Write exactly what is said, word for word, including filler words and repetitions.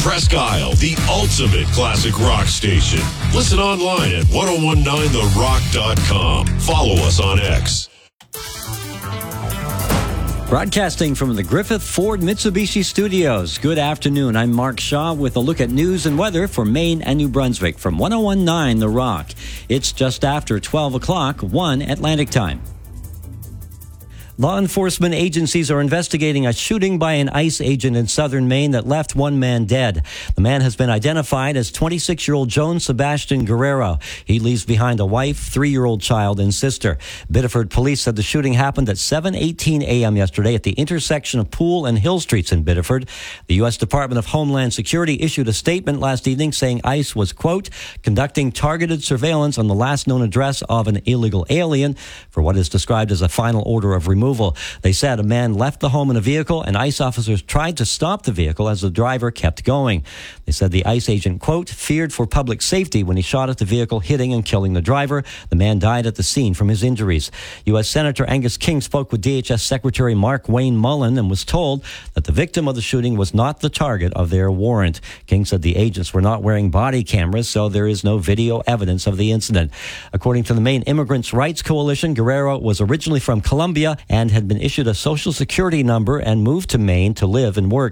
Presque Isle, the ultimate classic rock station. Listen online at ten nineteen the rock dot com. Follow us on X. Broadcasting from the Griffith Ford Mitsubishi Studios. Good afternoon. I'm Mark Shaw with a look at news and weather for Maine and New Brunswick from ten nineteen The Rock. It's just after twelve o'clock, one Atlantic time. Law enforcement agencies are investigating a shooting by an ICE agent in southern Maine that left one man dead. The man has been identified as twenty-six-year-old Joan Sebastian Guerrero. He leaves behind a wife, three-year-old child, and sister. Biddeford police said the shooting happened at seven eighteen a.m. yesterday at the intersection of Poole and Hill Streets in Biddeford. The U S Department of Homeland Security issued a statement last evening saying ICE was, quote, conducting targeted surveillance on the last known address of an illegal alien for what is described as a final order of removal. They said a man left the home in a vehicle and ICE officers tried to stop the vehicle as the driver kept going. They said the ICE agent, quote, feared for public safety when he shot at the vehicle, hitting and killing the driver. The man died at the scene from his injuries. U S Senator Angus King spoke with D H S Secretary Mark Wayne Mullen and was told that the victim of the shooting was not the target of their warrant. King said the agents were not wearing body cameras, so there is no video evidence of the incident. According to the Maine Immigrants' Rights Coalition, Guerrero was originally from Colombia and had been issued a Social Security number and moved to Maine to live and work.